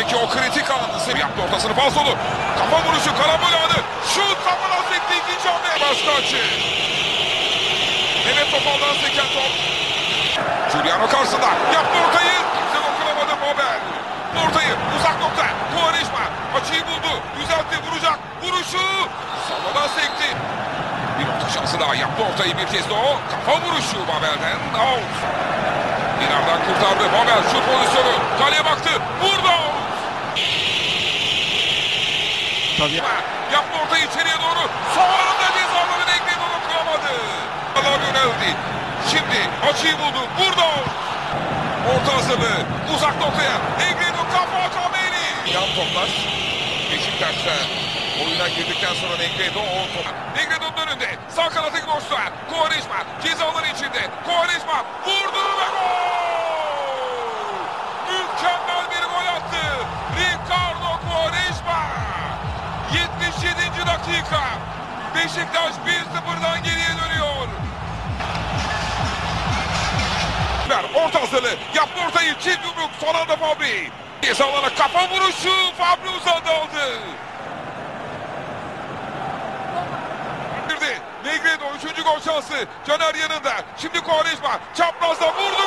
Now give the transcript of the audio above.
Maçtaki o kritik anı yaptı, ortasını Falsolu. Kafa vuruşu, karambol anı. Şut, kafadan sekti, ikinci hamle. Başka açı. Mehmet Topal'dan seken top. Giuliano karşısında yaptı ortayı. Kimse dokunamadı Babel. Ortayı uzak nokta. Quaresma açıyı buldu. Düzeltti, vuracak. Vuruşu. Savadan sekti. Bir nokta şansı daha, yaptı ortayı bir kez de o. Kafa vuruşu Babel'den. Out. İleriden kurtardı. Babel şut pozisyonu. Kaleye baktı. Vurdu. Tabii. Yaptı ortayı içeriye doğru. Son anda cezaları denkledi, onu kuramadı. Allah yöneldi. Şimdi açıyı buldu. Vurdu. Orta hazırlığı. Uzak noktaya. Negredo kafa Cameri. Yan toplar. Beşiktaş'ta oyuna girdikten sonra Negredo o top. Negredo'nun önünde. Sağ kanatı boşta. Quaresma cezaları içinde. Quaresma vurdu ve gol. Mükemmel bir gol attı. Ricardo Quaresma. 77. dakika. Beşiktaş 1-0'dan geriye dönüyor. Orta hazırlığı. Yaptı ortayı. Çift yumruk. Son anda Fabri. Cezalarına kafa vuruşu. Fabri uzadı aldı. Negredo 3. gol şansı. Caner yanında. Şimdi Quaresma çaprazda vurdu.